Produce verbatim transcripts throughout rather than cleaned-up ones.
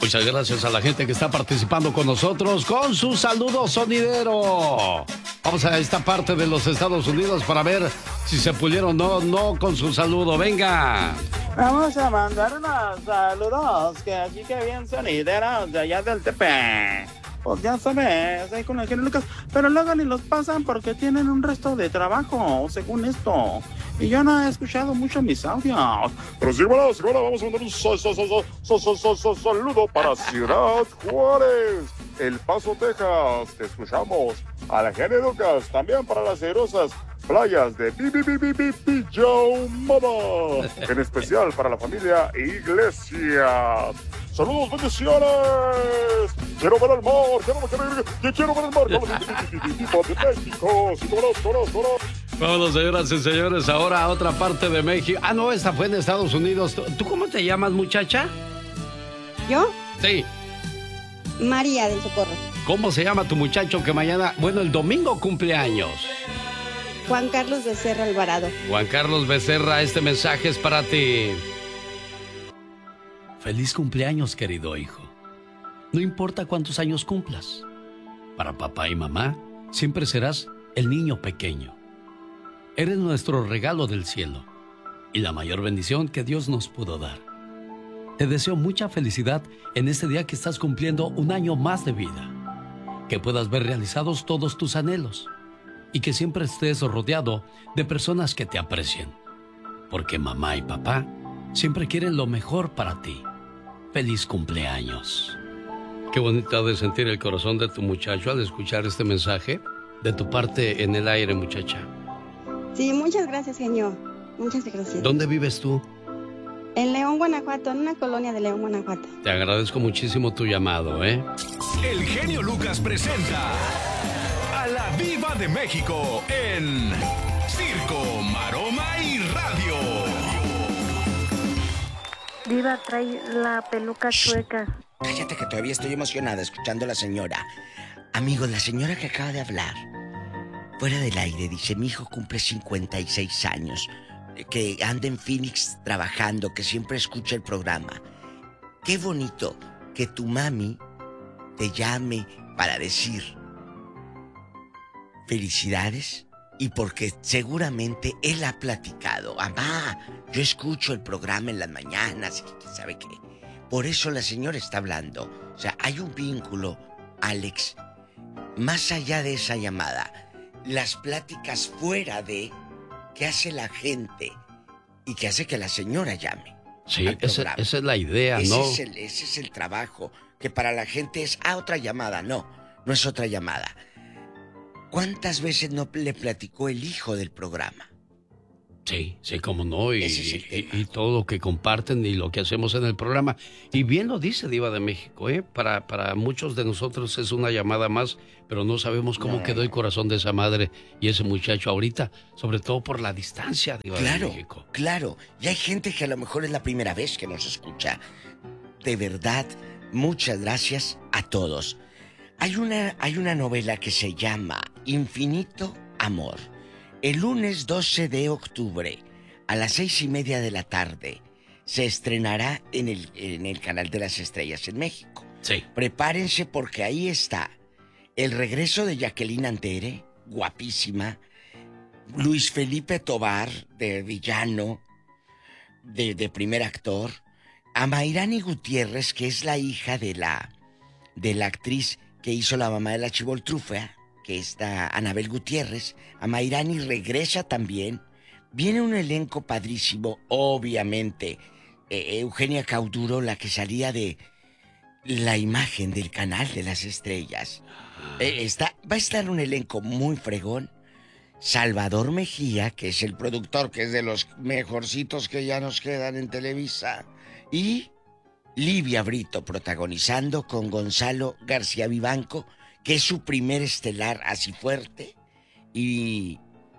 Muchas gracias a la gente que está participando con nosotros con su saludo sonidero. Vamos a esta parte de los Estados Unidos para ver si se pudieron o no, no con su saludo. Venga. Vamos a mandar unos saludos que aquí que bien sonideros de allá del Tepe. Pues ya sabes, ahí con el genio Lucas, pero luego ni los pasan porque tienen un resto de trabajo, según esto. Y yo no he escuchado mucho mis audios. Pero sí, bueno, sí, bueno, vamos a mandar un so, so, so, so, so, so, so, so, saludo para Ciudad Juárez, El Paso, Texas. Te escuchamos. A la genio Lucas, también para las hermosas playas de Pijamada. En especial para la familia Iglesias. ¡Saludos, bendiciones! ¡Quiero ver el mar! ¡Quiero, quiero, quiero ver el mar! ¡Viva de México! ¡Sí, vámonos, vámonos, vámonos! Vámonos, señoras y señores, ahora a otra parte de México. Ah, no, esta fue en Estados Unidos. ¿Tú cómo te llamas, muchacha? ¿Yo? Sí. María del Socorro. ¿Cómo se llama tu muchacho que mañana, bueno, el domingo cumple años? Juan Carlos Becerra Alvarado. Juan Carlos Becerra, este mensaje es para ti. Feliz cumpleaños, querido hijo. No importa cuántos años cumplas. Para papá y mamá, siempre serás el niño pequeño. Eres nuestro regalo del cielo y la mayor bendición que Dios nos pudo dar. Te deseo mucha felicidad en este día que estás cumpliendo un año más de vida. Que puedas ver realizados todos tus anhelos y que siempre estés rodeado de personas que te aprecien. Porque mamá y papá siempre quieren lo mejor para ti. ¡Feliz cumpleaños! Qué bonito ha de sentir el corazón de tu muchacho al escuchar este mensaje de tu parte en el aire, muchacha. Sí, muchas gracias, genio. Muchas gracias. ¿Dónde vives tú? En León, Guanajuato, en una colonia de León, Guanajuato. Te agradezco muchísimo tu llamado, ¿eh? El genio Lucas presenta a la Viva de México en Circo, Maroma y Radio. Diva, trae la peluca chueca. Cállate que todavía estoy emocionada escuchando a la señora. Amigos, la señora que acaba de hablar, fuera del aire, dice, mi hijo cumple cincuenta y seis años, que anda en Phoenix trabajando, que siempre escucha el programa. Qué bonito que tu mami te llame para decir felicidades y porque seguramente él ha platicado. Mamá, yo escucho el programa en las mañanas y quién sabe qué. Por eso la señora está hablando. O sea, hay un vínculo, Alex, más allá de esa llamada. Las pláticas fuera de qué hace la gente y qué hace que la señora llame. Sí, esa, esa es la idea, ese ¿no? Es el, ese es el trabajo, que para la gente es, ah, otra llamada. No, no es otra llamada. ¿Cuántas veces no le platicó el hijo del programa? Sí, sí, cómo no, y, Ese es el y, tema. y todo lo que comparten y lo que hacemos en el programa. Y bien lo dice Diva de México, ¿eh? Para, para muchos de nosotros es una llamada más, pero no sabemos cómo No. quedó el corazón de esa madre y ese muchacho ahorita, sobre todo por la distancia, Diva Claro, de México. claro. Y hay gente que a lo mejor es la primera vez que nos escucha. De verdad, muchas gracias a todos. Hay una, hay una novela que se llama Infinito Amor. El lunes doce de octubre, a las seis y media de la tarde, se estrenará en el, en el Canal de las Estrellas en México. Sí. Prepárense porque ahí está el regreso de Jacqueline Andere, guapísima, Luis Felipe Tobar, de villano, de, de primer actor, a Mayrani Gutiérrez, que es la hija de la, de la actriz que hizo la mamá de la Chivoltrufia, que está Anabel Gutiérrez. A Mayrani regresa también. Viene un elenco padrísimo, obviamente. Eh, Eugenia Cauduro, la que salía de la imagen del Canal de las Estrellas. Eh, está, va a estar un elenco muy fregón. Salvador Mejía, que es el productor, que es de los mejorcitos que ya nos quedan en Televisa. Y Livia Brito protagonizando con Gonzalo García Vivanco, que es su primer estelar así fuerte. Y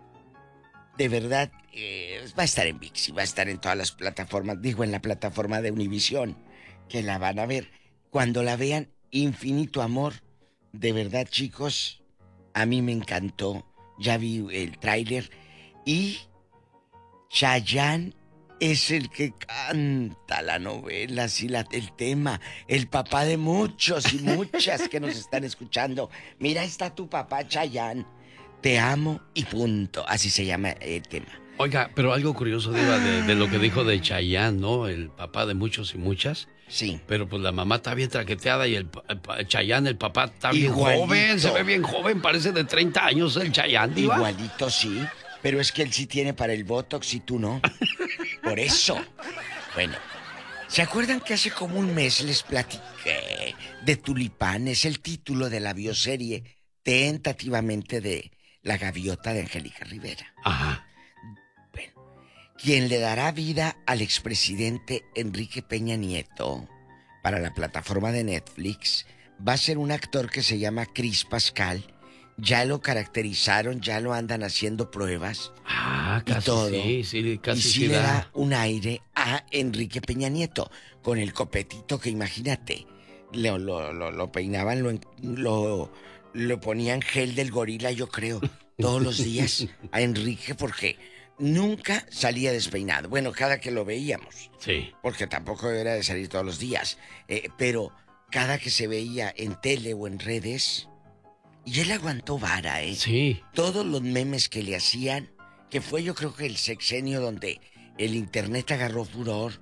de verdad eh, va a estar en ViX y va a estar en todas las plataformas, digo en la plataforma de Univisión, que la van a ver. Cuando la vean, Infinito Amor, de verdad, chicos, a mí me encantó. Ya vi el tráiler y Chayanne es el que canta la novela, sí, la, el tema, el papá de muchos y muchas que nos están escuchando. Mira, ahí está tu papá, Chayanne. Te amo y punto. Así se llama el tema. Oiga, pero algo curioso, Diva, de, de lo que dijo de Chayanne, ¿no? El papá de muchos y muchas. Sí. Pero pues la mamá está bien traqueteada y el, el Chayanne, el papá, está bien Igualito. joven. Se ve bien joven, parece de treinta años el Chayanne, Diva. Igualito, sí. Pero es que él sí tiene para el Botox y tú no. Por eso. Bueno, ¿se acuerdan que hace como un mes les platiqué de Tulipanes, el título de la bioserie tentativamente de La Gaviota de Angélica Rivera? Ajá. Bueno, quien le dará vida al expresidente Enrique Peña Nieto para la plataforma de Netflix va a ser un actor que se llama Cris Pascal. Ya lo caracterizaron, ya lo andan haciendo pruebas. Ah, casi y todo. sí, sí, casi y sí, sí le da. da un aire a Enrique Peña Nieto, con el copetito que imagínate, lo, lo, lo, lo peinaban, lo, lo, lo ponían gel del gorila, yo creo, todos los días a Enrique, porque nunca salía despeinado. Bueno, cada que lo veíamos. Sí. Porque tampoco era de salir todos los días. Eh, pero cada que se veía en tele o en redes... Y él aguantó vara, ¿eh? Sí. Todos los memes que le hacían, que fue yo creo que el sexenio donde el internet agarró furor,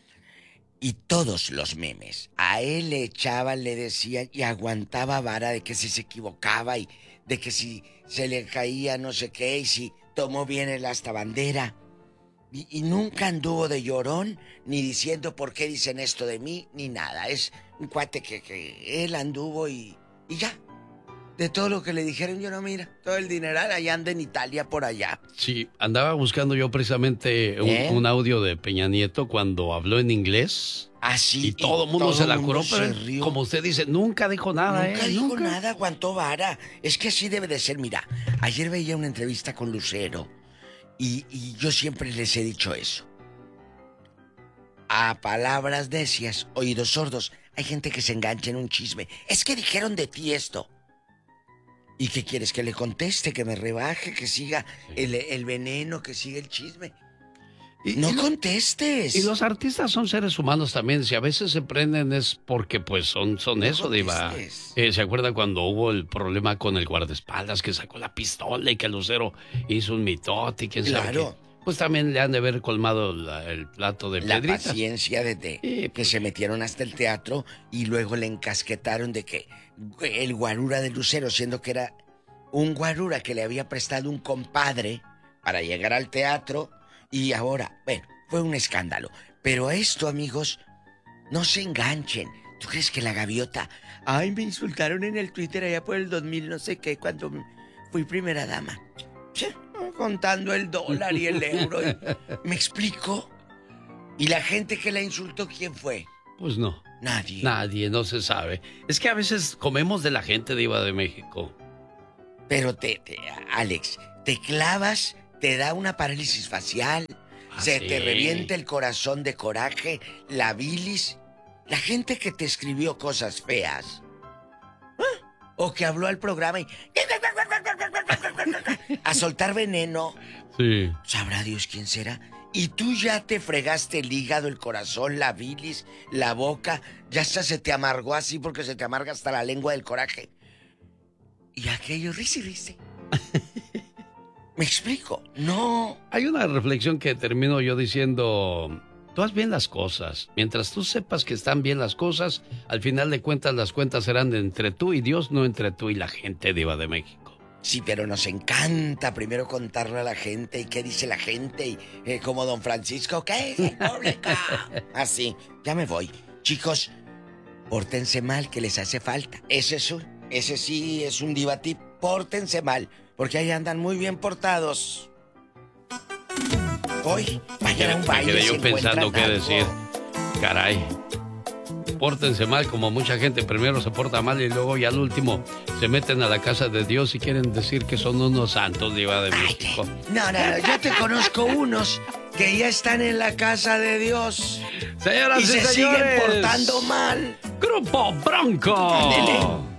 y todos los memes, a él le echaban, le decían, y aguantaba vara de que si se equivocaba, y de que si se le caía no sé qué, y si tomó bien el hasta bandera. Y, y nunca anduvo de llorón, ni diciendo por qué dicen esto de mí, ni nada. Es un cuate que, que él anduvo y, y ya. De todo lo que le dijeron, yo no, mira, todo el dineral allá anda en Italia por allá. Sí, andaba buscando yo precisamente un, ¿Eh? un audio de Peña Nieto cuando habló en inglés. Así. Y todo el mundo se la curó, pero él, rió. como usted dice, nunca dijo nada, Nunca ¿eh? dijo Nunca. nada, aguantó vara. Es que así debe de ser. Mira, ayer veía una entrevista con Lucero y, y yo siempre les he dicho eso. A palabras necias, oídos sordos. Hay gente que se engancha en un chisme. Es que dijeron de ti esto. ¿Y qué quieres? ¿Que le conteste? ¿Que me rebaje? ¿Que siga Sí. el, el veneno? ¿Que siga el chisme? Y, No y lo- contestes. Y los artistas son seres humanos también. Si a veces se prenden es porque pues son, son No eso, Diva. contestes. Eh, ¿Se acuerda cuando hubo el problema con el guardaespaldas que sacó la pistola y que Lucero hizo un mitote y quién sabe Claro. qué? Pues también le han de haber colmado la- el plato de La piedritas. paciencia de, de- Sí, que pues. se metieron hasta el teatro y luego le encasquetaron de que el guarura de Lucero, siendo que era un guarura que le había prestado un compadre para llegar al teatro, y ahora, bueno, fue un escándalo. Pero esto, amigos, no se enganchen. ¿Tú crees que la gaviota? Ay, me insultaron en el Twitter allá por el dos mil no sé qué, cuando fui primera dama. Che, contando el dólar y el euro. y- ¿Me explico? ¿Y la gente que la insultó, quién fue? Pues no. Nadie. Nadie, no se sabe. Es que a veces comemos de la gente, Diva de México. Pero te, te, Alex, te clavas, te da una parálisis facial, Ah, se sí. te revienta el corazón de coraje, la bilis. La gente que te escribió cosas feas, ¿ah? O que habló al programa y a soltar veneno, Sí. sabrá Dios quién será. Y tú ya te fregaste el hígado, el corazón, la bilis, la boca, ya hasta se te amargó así porque se te amarga hasta la lengua del coraje. Y aquello, risi, risi. ¿Me explico? No. Hay una reflexión que termino yo diciendo, tú haz bien las cosas. Mientras tú sepas que están bien las cosas, al final de cuentas las cuentas serán entre tú y Dios, no entre tú y la gente, Diva de México. Sí, pero nos encanta primero contarle a la gente y qué dice la gente y eh, como don Francisco, ¿qué es el público? Así, ya me voy. Chicos, pórtense mal, que les hace falta. Ese es un, ese sí es un diva tip. Pórtense mal, porque ahí andan muy bien portados. Hoy, vayan a un Me baile. quedé si yo pensando qué encuentran algo. decir. Caray. Pórtense mal, como mucha gente primero se porta mal y luego ya al último se meten a la casa de Dios y quieren decir que son unos santos, Diva de México. No, no, no, yo te conozco unos que ya están en la casa de Dios Señoras y y, se señores, siguen portando mal. Grupo Bronco. Ándele.